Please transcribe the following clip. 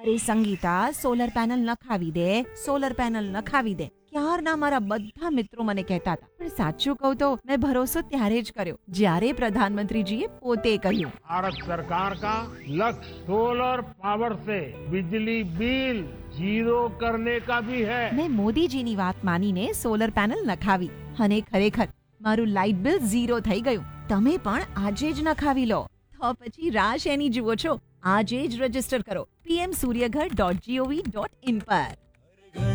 અરે Sangeeta, solar panel નખાવી દે, solar panel નખાવી દે. ક્યારના મારા બધા મિત્રો મને કહેતા હતા, પણ સાચું કહું તો મેં ભરોસો ત્યારે જ કર્યો જ્યારે પ્રધાનમંત્રીજીએ પોતે કહ્યું, भारत सरकार का लक्ष्य सोलर पावर से बिजली बिल जीरो करने का भी है। મેં મોદીજીની વાત માનીને સોલર પેનલ નખાવી અને ખરેખર મારું લાઇટ બિલ ઝીરો થઈ ગયું. તમે પણ આજે જ નખાવી લો. તો પછી રાહ શેની જુઓ છો? આજે જ રજીસ્ટર કરો pmsuryaghar.gov.in પર.